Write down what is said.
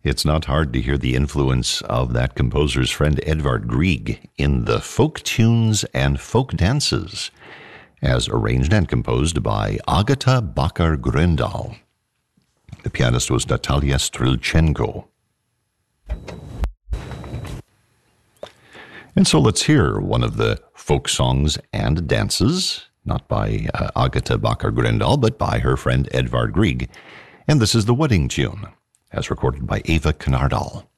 It's not hard to hear the influence of that composer's friend Edvard Grieg in the folk tunes and folk dances, as arranged and composed by Agata Bakar-Gröndal. The pianist was Natalia Strilchenko. And so let's hear one of the folk songs and dances, not by Agata Bakar-Gröndal, but by her friend Edvard Grieg. And this is the wedding tune, as recorded by Eva Knardal.